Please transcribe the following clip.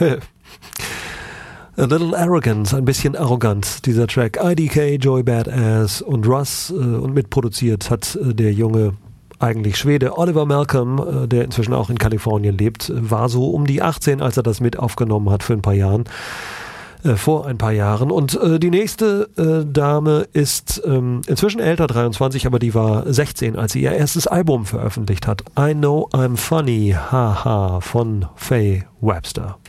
A Little Arrogance, ein bisschen arrogant, dieser Track. IDK, Joey Badass und Russ und mitproduziert hat der junge, eigentlich Schwede, Oliver Malcolm, der inzwischen auch in Kalifornien lebt, war so um die 18, als er das mit aufgenommen hat vor ein paar Jahren. Und die nächste Dame ist inzwischen älter, 23, aber die war 16, als sie ihr erstes Album veröffentlicht hat. I Know I'm Funny, haha, von Faye Webster.